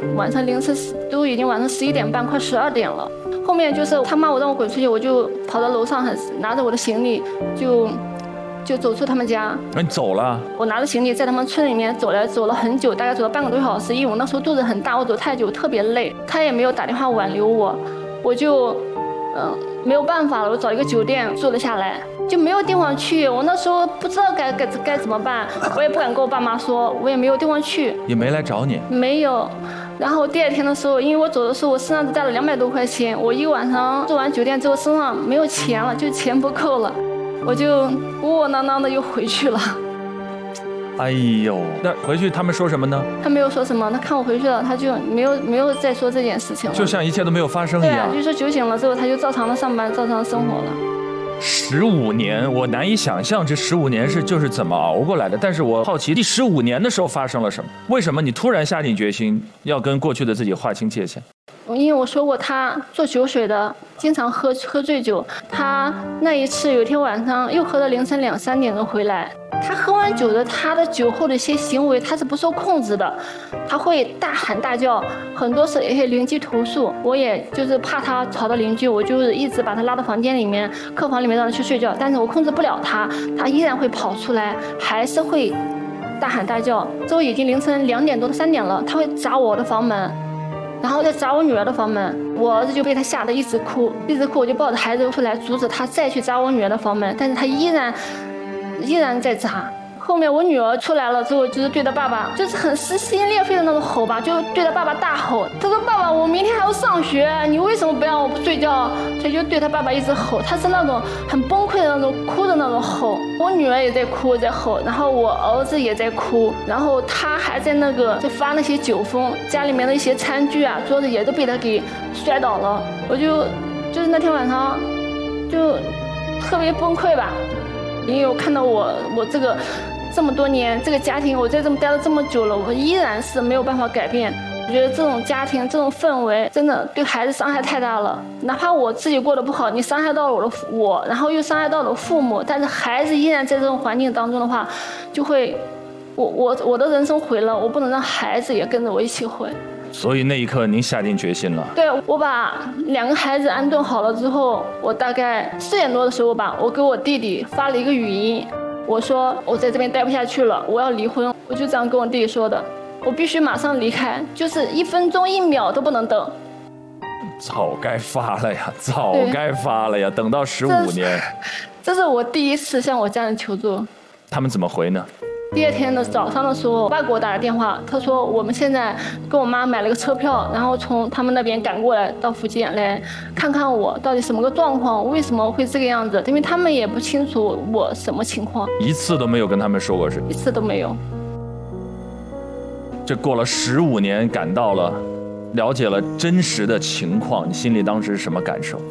晚上凌晨都已经晚上11点半，快12点了。后面就是他骂我让我滚出去，我就跑到楼上，拿着我的行李就走出他们家。 那你走了？ 我拿着行李在他们村里面走了很久，大概走了半个多小时，因为我那时候肚子很大，我走太久特别累，他也没有打电话挽留我，我就没有办法了，我找一个酒店住了下来，就没有地方去。我那时候不知道该怎么办，我也不敢跟我爸妈说，我也没有地方去， 也没来找你。没有。然后第二天的时候，因为我走的时候我身上只带了200多块钱，我一晚上住完酒店之后身上没有钱了，就钱不够了，我就窝窝囊囊的又回去了。 哎呦，那回去他们说什么呢？ 他没有说什么，他看我回去了，他就没有再说这件事情了， 就像一切都没有发生一样。 对，就说酒醒了之后，他就照常的上班，照常的生活了。 15年，我难以想象这15年就是怎么熬过来的。但是我好奇，第15年的时候发生了什么？为什么你突然下定决心要跟过去的自己划清界限？ 因为我说过，他做酒水的，经常喝醉酒。他那一次有一天晚上又喝到凌晨2、3点钟回来。他喝完酒的，他的酒后的一些行为，他是不受控制的，他会大喊大叫，很多是一些邻居投诉，我也就是怕他吵到邻居，我就是一直把他拉到房间里面、客房里面让他去睡觉，但是我控制不了他，他依然会跑出来，还是会大喊大叫。之后已经凌晨2点多3点了，他会砸我的房门，然后再砸我女儿的房门，我儿子就被他吓得一直哭，我就抱着孩子出来阻止他再去砸我女儿的房门，但是他依然在砸。后面我女儿出来了之后，就是对他爸爸就是很撕心裂肺的那种吼吧，就对他爸爸大吼，他说爸爸，我明天还要上学，你为什么不让我睡觉？他就对他爸爸一直吼，他是那种很崩溃的那种哭的那种吼。我女儿也在哭在吼，然后我儿子也在哭，然后他还在就发那些酒疯，家里面的一些餐具啊桌子也都被他给摔倒了。我就是那天晚上就特别崩溃吧，因为我看到我这么多年这个家庭，我在这么待了这么久了，我依然是没有办法改变。我觉得这种家庭这种氛围真的对孩子伤害太大了，哪怕我自己过得不好，你伤害到了我，然后又伤害到了父母，但是孩子依然在这种环境当中的话，就会我的人生毁了，我不能让孩子也跟着我一起毁。 所以那一刻您下定决心了。 对，我把2个孩子安顿好了之后，我大概4点多的时候吧，我给我弟弟发了一个语音，我说我在这边待不下去了，我要离婚。我就这样跟我弟弟说的，我必须马上离开，就是1分钟1秒都不能等。 早该发了呀，早该发了呀，等到15年。 这是我第一次向我家人求助。 他们怎么回呢？ 第二天的早上的时候，我爸给我打了电话，他说我们现在跟我妈买了个车票，然后从他们那边赶过来到福建来看看我到底什么个状况，为什么会这个样子，因为他们也不清楚我什么情况。 一次都没有跟他们说过是？ 一次都没有。 这过了15年，赶到了，了解了真实的情况，你心里当时是什么感受？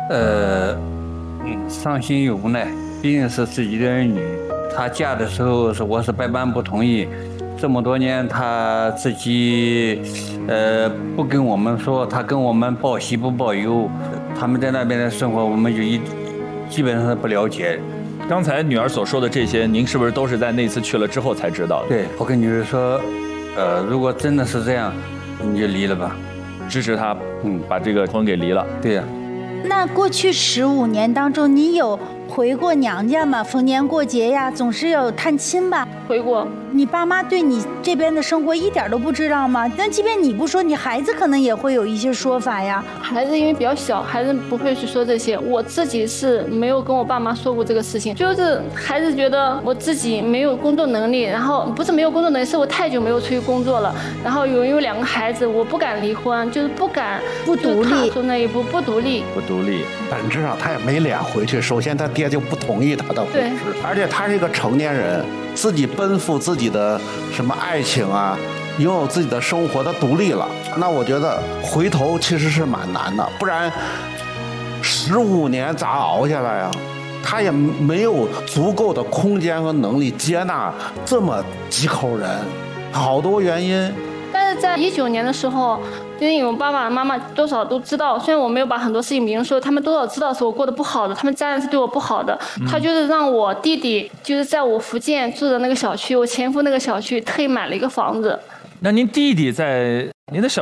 伤心又无奈，毕竟是自己的儿女。她嫁的时候我是百般不同意，这么多年她自己不跟我们说，她跟我们报喜不报忧，他们在那边的生活我们就基本上不了解。 刚才女儿所说的这些，您是不是都是在那次去了之后才知道的？ 对，我跟女儿说，如果真的是这样，你就离了吧， 支持她，把这个婚给离了。 对呀。 那过去15年当中，你有回过娘家吗？逢年过节呀，总是要探亲吧？ 回过。 你爸妈对你这边的生活一点都不知道吗？但即便你不说，你孩子可能也会有一些说法呀。 孩子因为比较小，孩子不会去说这些。我自己是没有跟我爸妈说过这个事情，就是孩子觉得我自己没有工作能力，然后不是没有工作能力，是我太久没有出去工作了，然后有2个孩子，我不敢离婚，就是不敢不独立， 踏出那一步，不独立。 本质上他也没脸回去，首先他爹就不同意他的回去，而且他是一个成年人，自己奔赴自己的什么爱情啊，拥有自己的生活的独立了。那我觉得回头其实是蛮难的，不然15年咋熬下来啊？他也没有足够的空间和能力接纳这么几口人，好多原因。 但是在19年的时候，因为我爸爸妈妈多少都知道，虽然我没有把很多事情明说，他们多少知道是我过得不好的，他们家人是对我不好的。他就是让我弟弟就是在我福建住的那个小区，我前夫那个小区特意买了一个房子。 那您弟弟在您的小